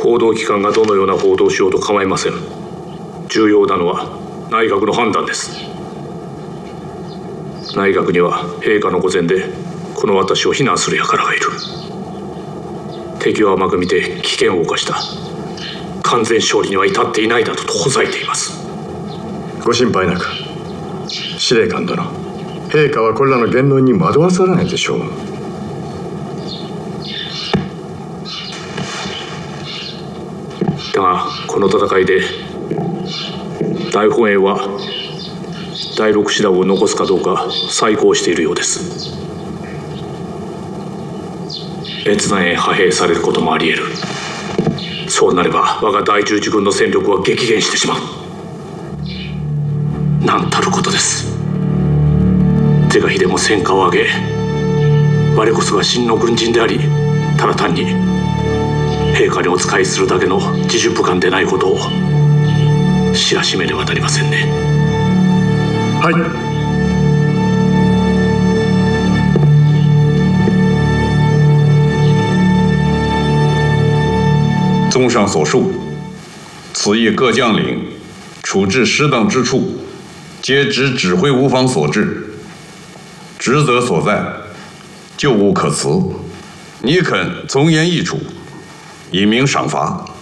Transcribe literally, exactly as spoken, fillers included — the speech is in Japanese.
報道機関がどのような報道をしようと構いません。重要なのは内閣の判断です。内閣には陛下の御前でこの私を非難する輩がいる。敵を甘く見て危険を冒した完全勝利には至っていないだととほざいています。 ご心配なく。司令官殿、陛下はこれらの言論に惑わされないでしょう。 だがこの戦いで大本営は第六師団を残すかどうか再考しているようです。越南へ派兵されることもあり得る。そうなれば我が第十字軍の戦力は激減してしまう。何たることです。是が非でも戦果を上げ、我こそが真の軍人であり、ただ単に陛下にお仕えするだけの自主武官でないことを知らしめねばなりませんね。 はい。 综上所述，此役各将领处置失当之处，皆指指挥无方所致，职责所在，咎无可辞。你肯从严议处，以明赏罚。